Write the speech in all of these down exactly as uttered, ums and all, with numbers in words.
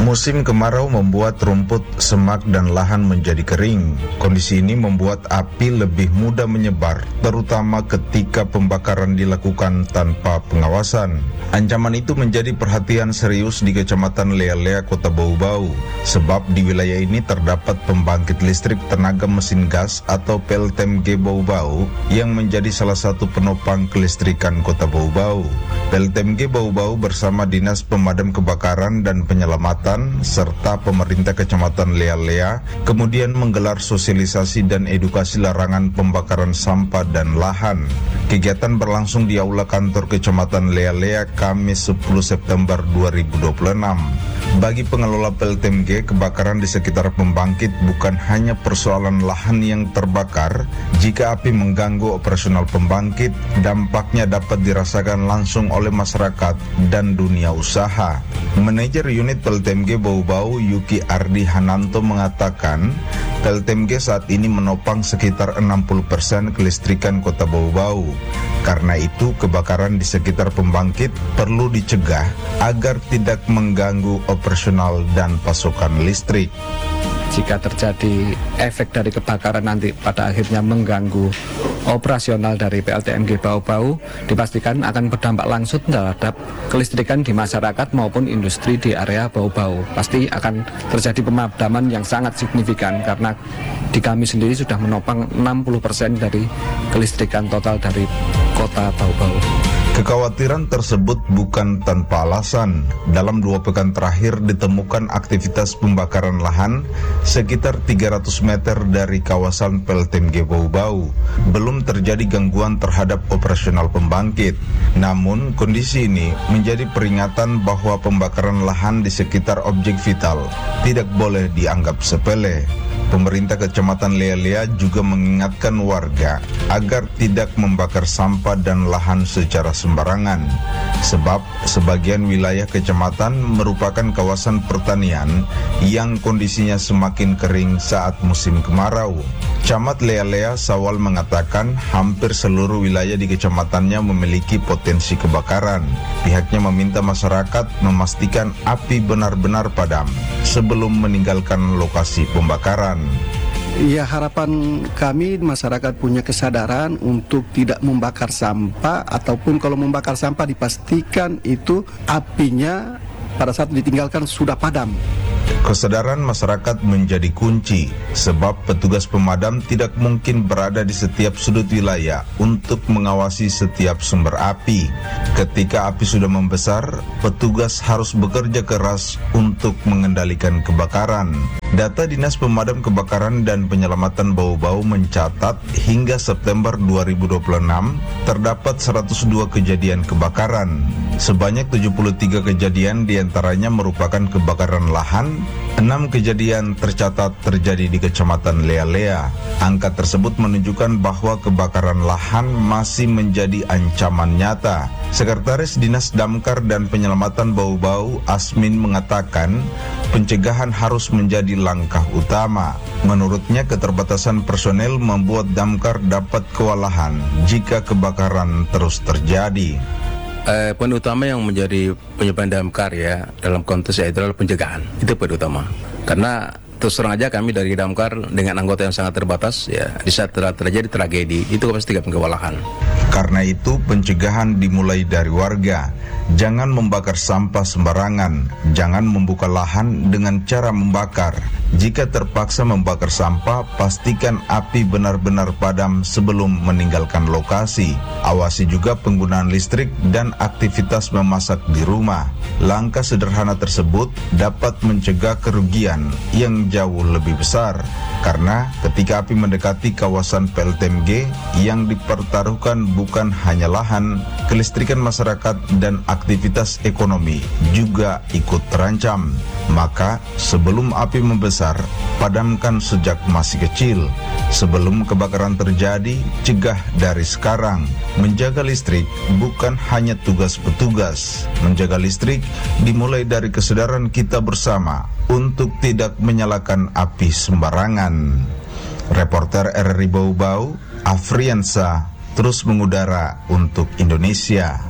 Musim kemarau membuat rumput, semak, dan lahan menjadi kering. Kondisi ini membuat api lebih mudah menyebar, terutama ketika pembakaran dilakukan tanpa pengawasan. Ancaman itu menjadi perhatian serius di Kecamatan Lea-Lea, Kota Bau-Bau, sebab di wilayah ini terdapat pembangkit listrik tenaga mesin gas atau P L T M G Bau-Bau yang menjadi salah satu penopang kelistrikan Kota Bau-Bau. P L T M G Bau-Bau bersama Dinas Pemadam Kebakaran dan Penyelamatan serta pemerintah Kecamatan Lea-Lea kemudian menggelar sosialisasi dan edukasi larangan pembakaran sampah dan lahan. Kegiatan berlangsung di Aula Kantor Kecamatan Lea-Lea Kamis sepuluh September dua ribu dua puluh enam. Bagi pengelola P L T M G, kebakaran di sekitar pembangkit bukan hanya persoalan lahan yang terbakar. Jika api mengganggu operasional pembangkit, dampaknya dapat dirasakan langsung oleh masyarakat dan dunia usaha. Manajer unit P L T M G Bau-Bau Yuki Ardi Hananto mengatakan, P L T M G saat ini menopang sekitar enam puluh persen kelistrikan Kota Bau-Bau. Karena itu, kebakaran di sekitar pembangkit perlu dicegah agar tidak mengganggu operasional dan pasokan listrik. Jika terjadi efek dari kebakaran nanti pada akhirnya mengganggu operasional dari P L T M G Bau-Bau, dipastikan akan berdampak langsung terhadap kelistrikan di masyarakat maupun industri di area Bau-Bau. Pasti akan terjadi pemadaman yang sangat signifikan karena di kami sendiri sudah menopang enam puluh persen dari kelistrikan total dari Kota Bau-Bau. Kekhawatiran tersebut bukan tanpa alasan. Dalam dua pekan terakhir ditemukan aktivitas pembakaran lahan sekitar tiga ratus meter dari kawasan P L T M G Bau-Bau. Belum terjadi gangguan terhadap operasional pembangkit. Namun, kondisi ini menjadi peringatan bahwa pembakaran lahan di sekitar objek vital tidak boleh dianggap sepele. Pemerintah Kecamatan Lea-Lea juga mengingatkan warga agar tidak membakar sampah dan lahan secara sembarangan, sebab sebagian wilayah kecamatan merupakan kawasan pertanian yang kondisinya semakin kering saat musim kemarau. Camat Lea-Lea Sawal mengatakan hampir seluruh wilayah di kecamatannya memiliki potensi kebakaran. Pihaknya meminta masyarakat memastikan api benar-benar padam sebelum meninggalkan lokasi pembakaran. Ya, harapan kami masyarakat punya kesadaran untuk tidak membakar sampah, ataupun kalau membakar sampah dipastikan itu apinya pada saat ditinggalkan sudah padam. Kesadaran masyarakat menjadi kunci, sebab petugas pemadam tidak mungkin berada di setiap sudut wilayah untuk mengawasi setiap sumber api. Ketika api sudah membesar, petugas harus bekerja keras untuk mengendalikan kebakaran. Data Dinas Pemadam Kebakaran dan Penyelamatan Bau-Bau mencatat hingga September dua ribu dua puluh enam terdapat seratus dua kejadian kebakaran. Sebanyak tujuh puluh tiga kejadian diantaranya merupakan kebakaran lahan, enam kejadian tercatat terjadi di Kecamatan Lea-Lea. Angka tersebut menunjukkan bahwa kebakaran lahan masih menjadi ancaman nyata. Sekretaris Dinas Damkar dan Penyelamatan Bau-Bau, Asmin, mengatakan pencegahan harus menjadi langkah utama. Menurutnya, keterbatasan personel membuat damkar dapat kewalahan jika kebakaran terus terjadi. Eh, poin utama yang menjadi penyebab damkar ya dalam konteks itu adalah pencegahan. Itu poin utama. Karena terus terang aja kami dari damkar dengan anggota yang sangat terbatas ya, di saat terjadi tragedi itu pasti tidak kewalahan. Karena itu pencegahan dimulai dari warga. Jangan membakar sampah sembarangan, jangan membuka lahan dengan cara membakar. Jika terpaksa membakar sampah, pastikan api benar-benar padam sebelum meninggalkan lokasi. Awasi juga penggunaan listrik dan aktivitas memasak di rumah. Langkah sederhana tersebut dapat mencegah kerugian yang jauh lebih besar. Karena ketika api mendekati kawasan P L T M G, yang dipertaruhkan bukan hanya lahan, kelistrikan masyarakat dan aktivitas ekonomi juga ikut terancam. Maka sebelum api membesar, padamkan sejak masih kecil. Sebelum kebakaran terjadi, cegah dari sekarang. Menjaga listrik bukan hanya tugas petugas. Menjaga listrik dimulai dari kesadaran kita bersama untuk tidak menyalakan api sembarangan. Reporter R R I Bau-Bau, Afriansa, terus mengudara untuk Indonesia.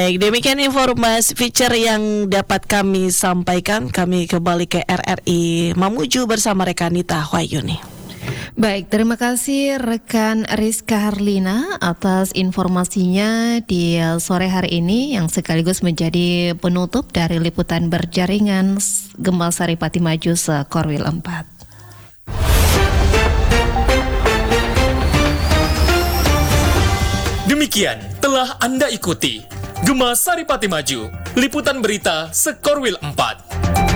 Baik, demikian informasi feature yang dapat kami sampaikan. Kami kembali ke R R I Mamuju bersama rekan Nita Wahyuni. Baik, terima kasih rekan Rizka Harlina atas informasinya di sore hari ini yang sekaligus menjadi penutup dari liputan berjaringan Gembal Saripati Maju Sekorwil empat. Demikian telah Anda ikuti Gema Saripati Maju, liputan berita Sekorwil empat.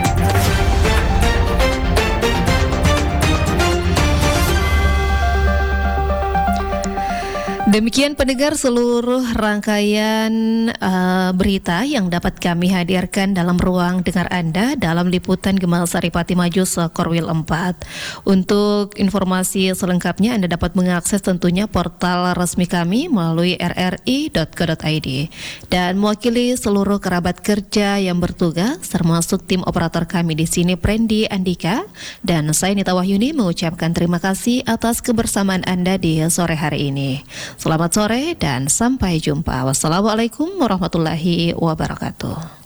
Demikian pendengar seluruh rangkaian uh, berita yang dapat kami hadirkan dalam ruang dengar Anda dalam liputan Gema Saripati Maju Sekorwil empat. Untuk informasi selengkapnya Anda dapat mengakses tentunya portal resmi kami melalui r r i dot co dot i d. Dan mewakili seluruh kerabat kerja yang bertugas termasuk tim operator kami di sini Prendi Andika dan saya Nita Wahyuni mengucapkan terima kasih atas kebersamaan Anda di sore hari ini. Selamat sore dan sampai jumpa. Wassalamualaikum warahmatullahi wabarakatuh.